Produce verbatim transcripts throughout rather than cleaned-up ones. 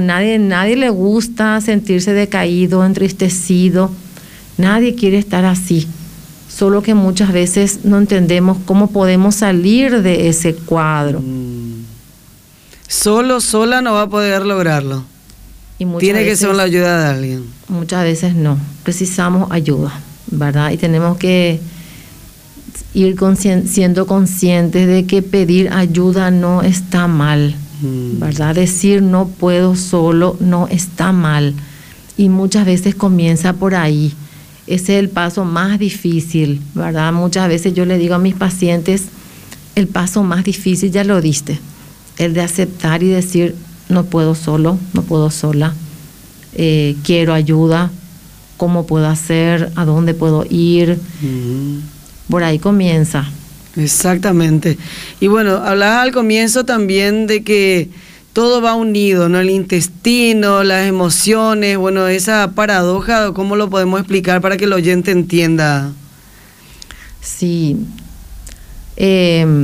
nadie, nadie le gusta sentirse decaído, entristecido. Nadie quiere estar así. Solo que muchas veces no entendemos cómo podemos salir de ese cuadro. Mm. Solo, sola no va a poder lograrlo. Y Tiene veces, que ser la ayuda de alguien. Muchas veces no. Precisamos ayuda, ¿verdad? Y tenemos que ir consci- siendo conscientes de que pedir ayuda no está mal, mm. ¿verdad? Decir no puedo solo no está mal. Y muchas veces comienza por ahí. Ese es el paso más difícil, ¿verdad? Muchas veces yo le digo a mis pacientes, el paso más difícil ya lo diste, el de aceptar y decir, no puedo solo, no puedo sola, eh, quiero ayuda, ¿cómo puedo hacer? ¿A dónde puedo ir? Uh-huh. Por ahí comienza. Exactamente. Y bueno, hablabas al comienzo también de que todo va unido, ¿no? El intestino, las emociones, bueno, esa paradoja, ¿cómo lo podemos explicar para que el oyente entienda? Sí. Eh,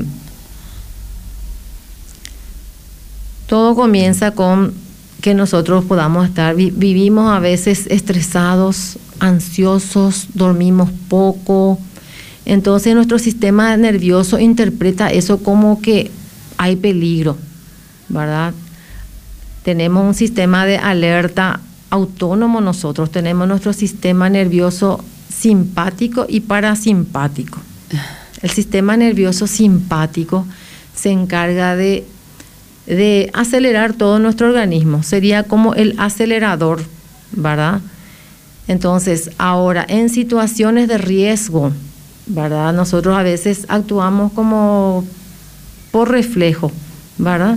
todo comienza con que nosotros podamos estar, vi, vivimos a veces estresados, ansiosos, dormimos poco. Entonces nuestro sistema nervioso interpreta eso como que hay peligro, ¿verdad? Tenemos un sistema de alerta autónomo nosotros, tenemos nuestro sistema nervioso simpático y parasimpático. El sistema nervioso simpático se encarga de, de acelerar todo nuestro organismo, sería como el acelerador, ¿verdad? Entonces, ahora, en situaciones de riesgo, ¿verdad? Nosotros a veces actuamos como por reflejo, ¿verdad?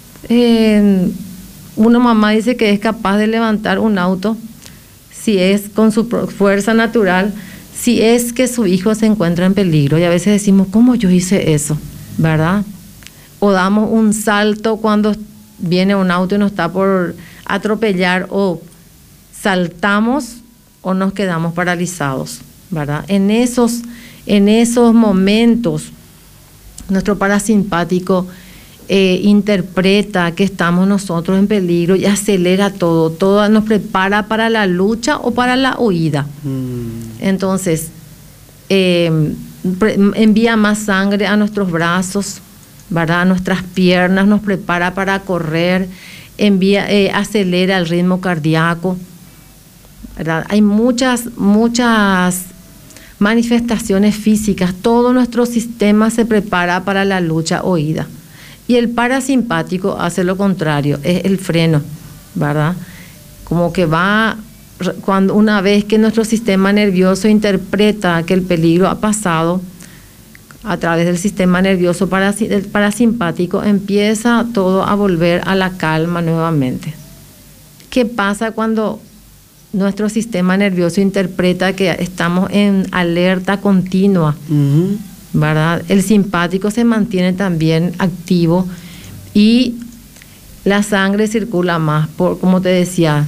Eh, una mamá dice que es capaz de levantar un auto si es con su fuerza natural, si es que su hijo se encuentra en peligro. Y a veces decimos, ¿cómo yo hice eso? ¿Verdad? O damos un salto cuando viene un auto y nos está por atropellar, o saltamos o nos quedamos paralizados, ¿verdad? En esos, en esos momentos, nuestro parasimpático Eh, interpreta que estamos nosotros en peligro y acelera todo, todo nos prepara para la lucha o para la huida. Mm. Entonces, eh, pre- envía más sangre a nuestros brazos, ¿verdad? A nuestras piernas, nos prepara para correr, envía, eh, acelera el ritmo cardíaco, ¿verdad? Hay muchas, muchas manifestaciones físicas, todo nuestro sistema se prepara para la lucha o huida. Y el parasimpático hace lo contrario, es el freno, ¿verdad? Como que va, cuando una vez que nuestro sistema nervioso interpreta que el peligro ha pasado, a través del sistema nervioso parasimpático empieza todo a volver a la calma nuevamente. ¿Qué pasa cuando nuestro sistema nervioso interpreta que estamos en alerta continua? Uh-huh. ¿Verdad? El simpático se mantiene también activo y la sangre circula más, por, como te decía,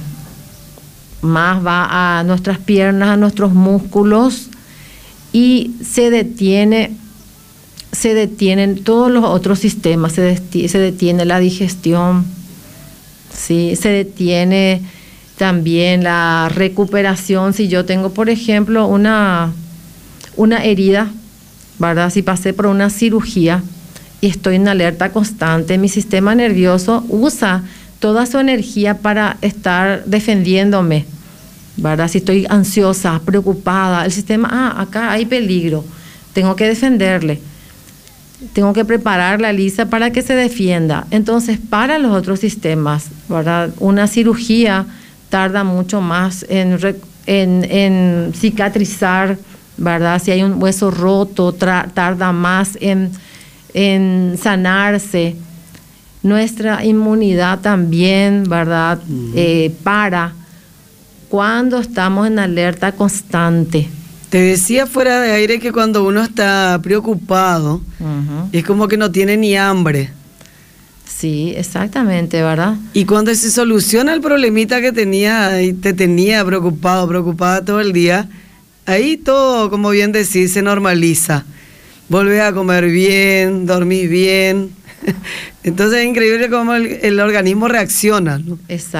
más va a nuestras piernas, a nuestros músculos, y se detiene, se detienen todos los otros sistemas, se, desti- se detiene la digestión, ¿sí? Se detiene también la recuperación. Si yo tengo, por ejemplo, una, una herida, ¿verdad? Si pasé por una cirugía y estoy en alerta constante, mi sistema nervioso usa toda su energía para estar defendiéndome, ¿verdad? Si estoy ansiosa, preocupada, el sistema, ah, acá hay peligro, tengo que defenderle, tengo que preparar la lisa para que se defienda. Entonces, para los otros sistemas, ¿verdad? Una cirugía tarda mucho más en, en, en cicatrizar, ¿verdad? Si hay un hueso roto, tra- tarda más en, en sanarse. Nuestra inmunidad también, ¿verdad? Uh-huh. Eh, para cuando estamos en alerta constante. Te decía fuera de aire que cuando uno está preocupado, uh-huh, es como que no tiene ni hambre. Sí, exactamente, ¿verdad? Y cuando se soluciona el problemita que tenía y te tenía preocupado, preocupada todo el día, ahí todo, como bien decís, se normaliza. Volvés a comer bien, dormís bien. Entonces es increíble cómo el, el organismo reacciona, ¿no? Exacto.